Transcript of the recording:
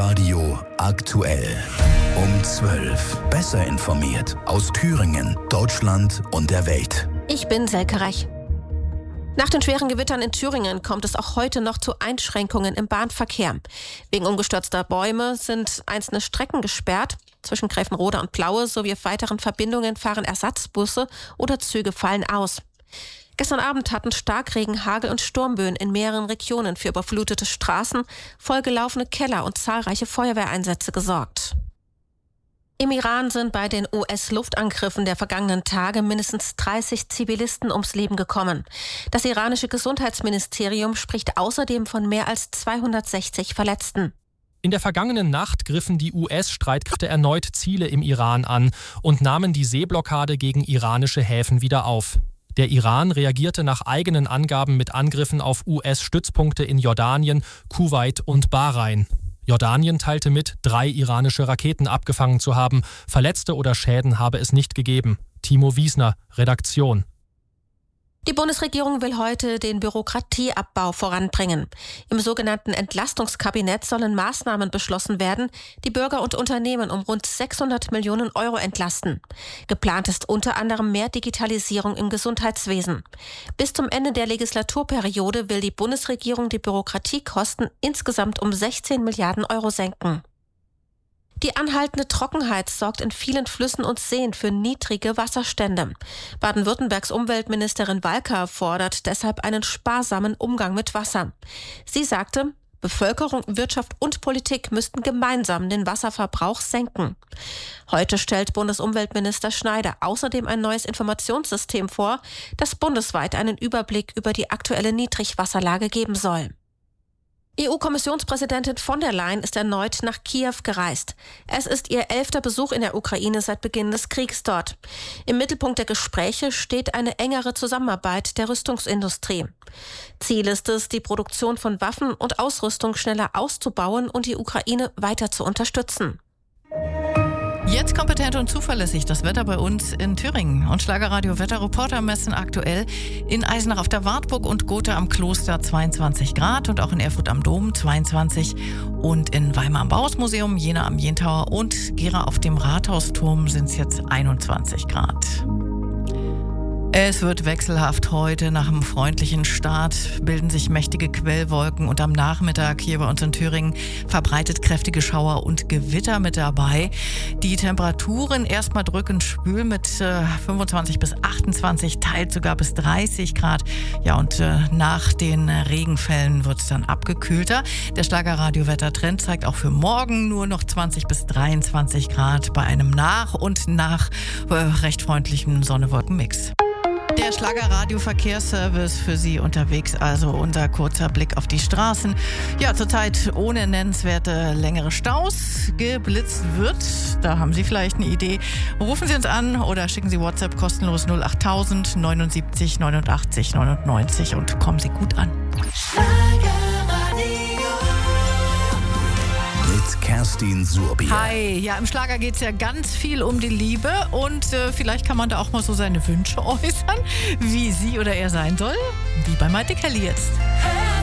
Radio aktuell. Um 12. Besser informiert aus Thüringen, Deutschland und der Welt. Ich bin Selke Reich. Nach den schweren Gewittern in Thüringen kommt es auch heute noch zu Einschränkungen im Bahnverkehr. Wegen umgestürzter Bäume sind einzelne Strecken gesperrt. Zwischen Gräfenrode und Plaue sowie auf weiteren Verbindungen fahren Ersatzbusse oder Züge fallen aus. Gestern Abend hatten Starkregen, Hagel und Sturmböen in mehreren Regionen für überflutete Straßen, vollgelaufene Keller und zahlreiche Feuerwehreinsätze gesorgt. Im Iran sind bei den US-Luftangriffen der vergangenen Tage mindestens 30 Zivilisten ums Leben gekommen. Das iranische Gesundheitsministerium spricht außerdem von mehr als 260 Verletzten. In der vergangenen Nacht griffen die US-Streitkräfte erneut Ziele im Iran an und nahmen die Seeblockade gegen iranische Häfen wieder auf. Der Iran reagierte nach eigenen Angaben mit Angriffen auf US-Stützpunkte in Jordanien, Kuwait und Bahrain. Jordanien teilte mit, 3 iranische Raketen abgefangen zu haben. Verletzte oder Schäden habe es nicht gegeben. Timo Wiesner, Redaktion. Die Bundesregierung will heute den Bürokratieabbau voranbringen. Im sogenannten Entlastungskabinett sollen Maßnahmen beschlossen werden, die Bürger und Unternehmen um rund 600 Millionen Euro entlasten. Geplant ist unter anderem mehr Digitalisierung im Gesundheitswesen. Bis zum Ende der Legislaturperiode will die Bundesregierung die Bürokratiekosten insgesamt um 16 Milliarden Euro senken. Die anhaltende Trockenheit sorgt in vielen Flüssen und Seen für niedrige Wasserstände. Baden-Württembergs Umweltministerin Walker fordert deshalb einen sparsamen Umgang mit Wasser. Sie sagte, Bevölkerung, Wirtschaft und Politik müssten gemeinsam den Wasserverbrauch senken. Heute stellt Bundesumweltminister Schneider außerdem ein neues Informationssystem vor, das bundesweit einen Überblick über die aktuelle Niedrigwasserlage geben soll. EU-Kommissionspräsidentin von der Leyen ist erneut nach Kiew gereist. Es ist ihr 11. Besuch in der Ukraine seit Beginn des Kriegs dort. Im Mittelpunkt der Gespräche steht eine engere Zusammenarbeit der Rüstungsindustrie. Ziel ist es, die Produktion von Waffen und Ausrüstung schneller auszubauen und die Ukraine weiter zu unterstützen. Jetzt kompetent und zuverlässig das Wetter bei uns in Thüringen. Und Schlagerradio Wetterreporter messen aktuell in Eisenach auf der Wartburg und Gotha am Kloster 22 Grad und auch in Erfurt am Dom 22 und in Weimar am Bauhausmuseum, Jena am Jentauer und Gera auf dem Rathausturm sind es jetzt 21 Grad. Es wird wechselhaft heute. Nach einem freundlichen Start bilden sich mächtige Quellwolken und am Nachmittag hier bei uns in Thüringen verbreitet kräftige Schauer und Gewitter mit dabei. Die Temperaturen erstmal drückend schwül mit 25 bis 28, teils sogar bis 30 Grad. Ja, und nach den Regenfällen wird es dann abgekühlter. Der Schlagerradio-Wettertrend zeigt auch für morgen nur noch 20 bis 23 Grad bei einem nach recht freundlichen Sonne-Wolken-Mix. Der Schlagerradio-Verkehrsservice für Sie unterwegs, also unser kurzer Blick auf die Straßen. Ja, zurzeit ohne nennenswerte längere Staus. Geblitzt wird, da haben Sie vielleicht eine Idee. Rufen Sie uns an oder schicken Sie WhatsApp kostenlos 08000 79 89 99 und kommen Sie gut an. Mit Kerstin Suhrbier. Hi, ja, im Schlager geht es ja ganz viel um die Liebe und vielleicht kann man da auch mal so seine Wünsche äußern, wie sie oder er sein soll, wie bei Maite Kelly jetzt.